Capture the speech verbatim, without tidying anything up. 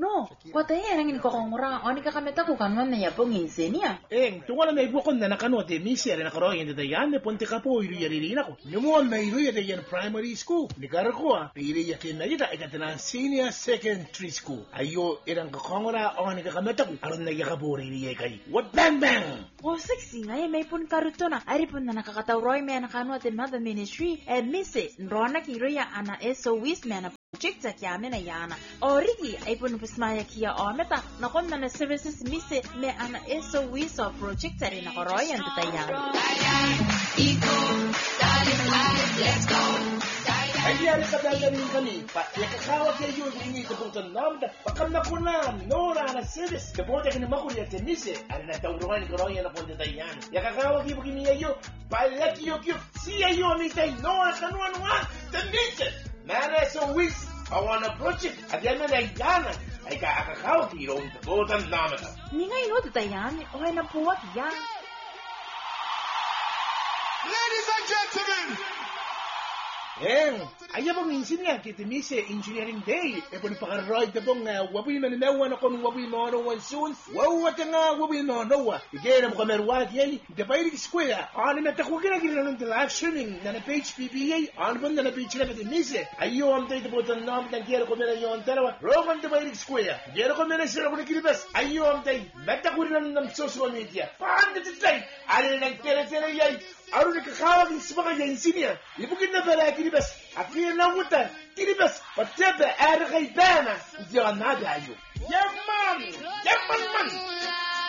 No, wata yan ang inikokongura. O nikakameta ko kanuan na yapong insenia. Eh, tungo na may buwakon na nakano te misi ari nakaroy hindi tayan ne ponte kapo iru yari na ko. Nimo na iru yari yan primary school. Ni karako ah, iri yakin na yita ikatana senior secondary school. Ayo irang kokongura o nikakameta ko. Aron na yakaburi iri kay. What bang bang? O sexy nga may pun karuto na. Ari pun na nakakatawroy may nakano at mother ministry. Eh misi, nrona ki iru ya ana eso wis may na projecta kya mena yana. Origi ay pun pusmaya kia o meta nakon na services misi me ana eso wiso projecta rin nakoroyan tatayan. Let's go. Ay yari ka dalamin kami. Pa yakakawa kay yun ini kebutuhan namda. Pakam na kunan nora na service. Kebutuhan kini makuri at tenise. Ari na tawruan koroyan na ponte tayan. Yakakawa kay bukini ayo. Palaki yo kyo siya yo mitay nora kanuan wa tenise. Mana so wis awana project adyan na yana ay kaakakaw kiro ang tabutan naman. Ni nga ino tatayan o ay napuwak yan. Ladies and gentlemen, Eh, ayo bang insinya kita mise engineering day. E pun pakaroy ta bang wabi man nawa na kon wabi no no one soon. Wawa ta nga wabi no no. Igera mo kamerwa yeli. De bayri square. Ani na ta ko gina gina ng live streaming na na page P B A. Ani banda na page na kita mise. Ayo am tay botan nam tan gera ko mera yon tarawa. Roman de bayri square. Gera ko mera sira ko kilibas. Ayo am tay meta ko rin ng social media. Paano ta tay? Ani nang tera tera yai. Aru ni kakawag ni sumaka ya insinya. Ibukin na bara kilibas. Akira na wuta. Kilibas. Patebe ergay bana. Diyan na dayo. Yaman! Yaman man!